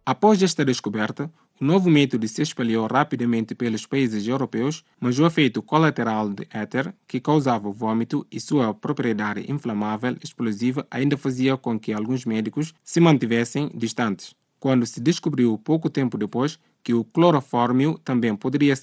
Após esta descoberta, o novo método se espalhou rapidamente pelos países europeus, mas o efeito colateral de éter, que causava vômito, e sua propriedade inflamável explosiva ainda fazia com que alguns médicos se mantivessem distantes. Quando se descobriu pouco tempo depois que o clorofórmio também poderia